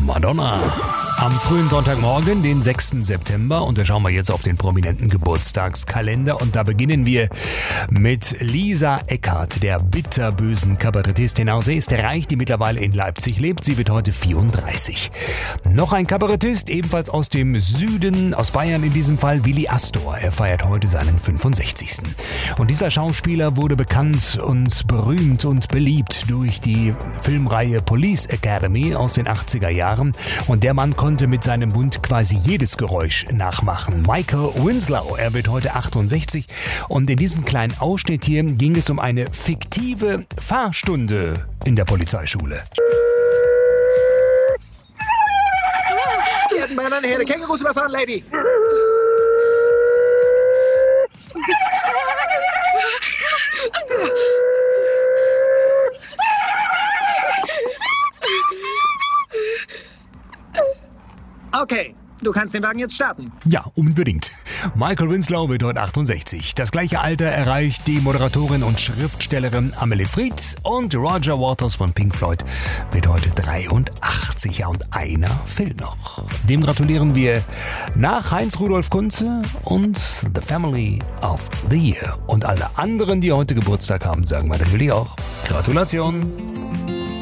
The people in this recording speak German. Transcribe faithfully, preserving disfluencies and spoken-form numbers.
Madonna. Am frühen Sonntagmorgen, den sechsten September, und da schauen wir jetzt auf den prominenten Geburtstagskalender und da beginnen wir mit Lisa Eckhardt, der bitterbösen Kabarettistin aus Österreich, die mittlerweile in Leipzig lebt. Sie wird heute vierunddreißig. Noch ein Kabarettist, ebenfalls aus dem Süden, aus Bayern in diesem Fall, Willi Astor. Er feiert heute seinen fünfundsechzigsten. Und dieser Schauspieler wurde bekannt und berühmt und beliebt durch die Filmreihe Police Academy aus den achtziger Jahren. Und der Mann konnte mit seinem Mund quasi jedes Geräusch nachmachen. Michael Winslow, er wird heute achtundsechzig. Und in diesem kleinen Ausschnitt hier ging es um eine fiktive Fahrstunde in der Polizeischule. Sie hatten beinahe eine Herde Kängurus überfahren, Lady. Okay, du kannst den Wagen jetzt starten. Ja, unbedingt. Michael Winslow wird heute achtundsechzig. Das gleiche Alter erreicht die Moderatorin und Schriftstellerin Amelie Fried, und Roger Waters von Pink Floyd wird heute dreiundachtzig. Ja, und einer fehlt noch. Dem gratulieren wir nach Heinz-Rudolf Kunze und The Family of the Year. Und alle anderen, die heute Geburtstag haben, sagen wir natürlich auch Gratulation.